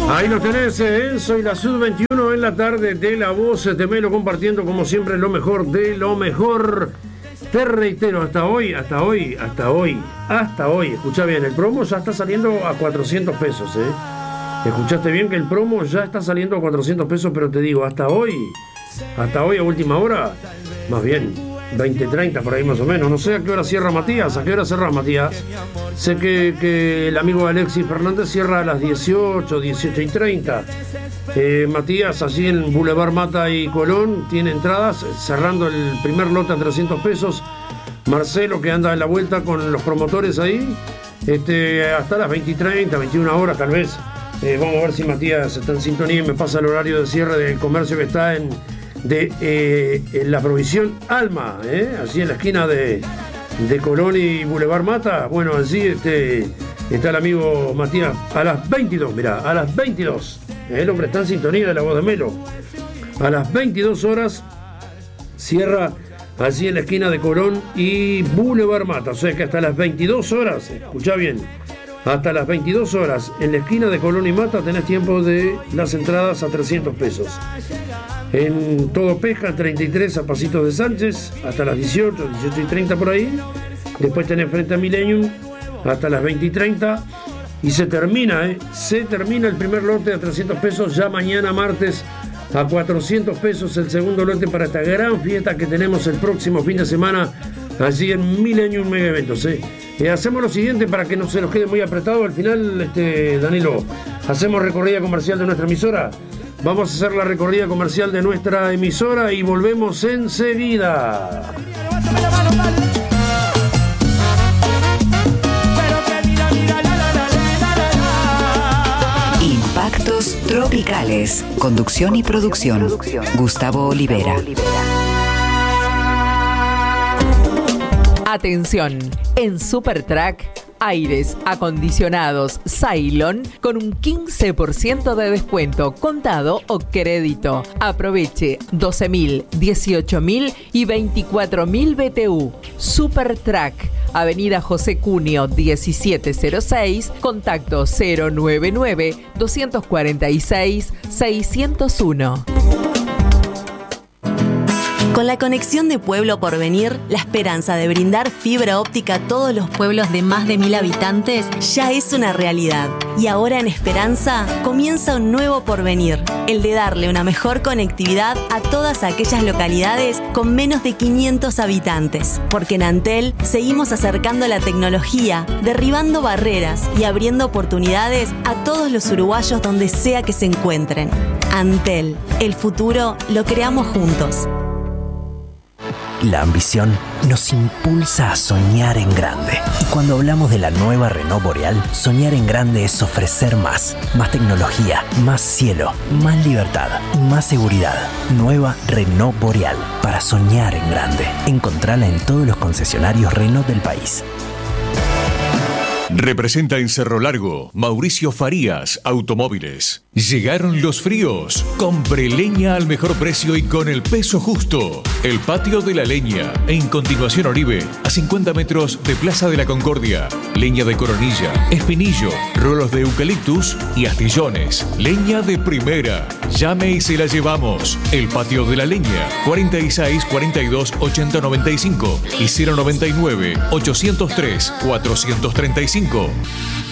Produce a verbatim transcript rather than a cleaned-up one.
Ahí lo tenés, Enzo y la sub veintiuno en la tarde de La Voz de Melo, compartiendo como siempre lo mejor de lo mejor. Te reitero, hasta hoy, hasta hoy, hasta hoy, hasta hoy, escuchá bien, el promo ya está saliendo a cuatrocientos pesos, ¿eh? Escuchaste bien que el promo ya está saliendo a cuatrocientos pesos, pero te digo, hasta hoy, hasta hoy a última hora, más bien, veinte, treinta por ahí más o menos. No sé a qué hora cierra Matías, a qué hora cerrás, Matías. Sé que, que el amigo Alexis Fernández cierra a las dieciocho, dieciocho y treinta. Eh, Matías, allí en Boulevard Mata y Colón, tiene entradas, cerrando el primer lote a trescientos pesos. Marcelo, que anda en la vuelta con los promotores ahí, este, hasta las veinte y treinta, veintiuna horas tal vez. Eh, vamos a ver si Matías está en sintonía y me pasa el horario de cierre del comercio que está en, de, eh, en la provisión Alma, eh, allí en la esquina de, de Colón y Boulevard Mata. Bueno, allí este, está el amigo Matías a las veintidós, mirá, a las veintidós. El hombre está en sintonía de La Voz de Melo. A las veintidós horas cierra allí en la esquina de Colón y Boulevard Mata. O sea que hasta las veintidós horas, escuchá bien, hasta las veintidós horas en la esquina de Colón y Mata tenés tiempo de las entradas a trescientos pesos. En Todo Pesca, treinta y tres a Pasitos de Sánchez, hasta las dieciocho, dieciocho y treinta por ahí. Después tenés frente a Millennium hasta las veinte y treinta. Y se termina, ¿eh? Se termina el primer lote a trescientos pesos, ya mañana martes a cuatrocientos pesos el segundo lote para esta gran fiesta que tenemos el próximo fin de semana allí en Millennium Mega Eventos, ¿eh? Eh, hacemos lo siguiente para que no se nos quede muy apretado al final, este, Danilo. Hacemos recorrida comercial de nuestra emisora. Vamos a hacer la recorrida comercial de nuestra emisora y volvemos enseguida. Impactos tropicales. Conducción y producción. Gustavo Olivera. Atención, en Supertrack, aires acondicionados Cylon con un quince por ciento de descuento, contado o crédito. Aproveche doce mil, dieciocho mil y veinticuatro mil B T U. Supertrack, Avenida José Cunio diecisiete cero seis, contacto cero nueve nueve, dos cuatro seis, seis cero uno. Con la conexión de Pueblo Porvenir, la esperanza de brindar fibra óptica a todos los pueblos de más de mil habitantes ya es una realidad. Y ahora en Esperanza comienza un nuevo porvenir, el de darle una mejor conectividad a todas aquellas localidades con menos de quinientos habitantes. Porque en Antel seguimos acercando la tecnología, derribando barreras y abriendo oportunidades a todos los uruguayos donde sea que se encuentren. Antel, el futuro lo creamos juntos. La ambición nos impulsa a soñar en grande. Y cuando hablamos de la nueva Renault Boreal, soñar en grande es ofrecer más. Más tecnología, más cielo, más libertad y más seguridad. Nueva Renault Boreal, para soñar en grande. Encontrala en todos los concesionarios Renault del país. Representa en Cerro Largo Mauricio Farías Automóviles. Llegaron los fríos. Compre leña al mejor precio y con el peso justo. El Patio de la Leña, en continuación Oribe, a cincuenta metros de Plaza de la Concordia. Leña de coronilla, espinillo, rolos de eucaliptus y astillones. Leña de primera. Llame y se la llevamos. El Patio de la Leña, cuarenta y seis, cuarenta y dos, ochenta, noventa y cinco y cero noventa y nueve, ochocientos tres, cuatrocientos treinta y cinco.